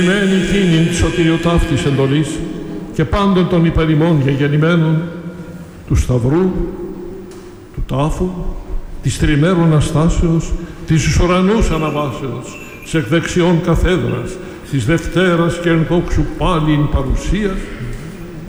Μένει εκείνη της σωτηριοτάφτης εντολής και πάντων των υπερημών γεννημένων του Σταυρού, του τάφου, της τριμέρου Αναστάσεως, της εις ουρανούς αναβάσεως, της εκ δεξιών καθέδρας, της Δευτέρας και εν δόξου πάλιν παρουσίας,